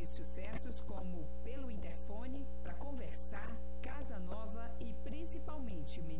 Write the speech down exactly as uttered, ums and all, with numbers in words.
de sucessos como Pelo Interfone, Pra Conversar, Casa Nova e principalmente